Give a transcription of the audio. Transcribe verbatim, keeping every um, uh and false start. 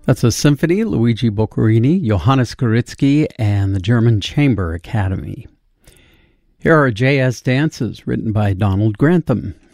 That's a symphony, Luigi Boccherini, Johannes Gorizki, and the German Chamber Academy. Here are J S Dances, written by Donald Grantham.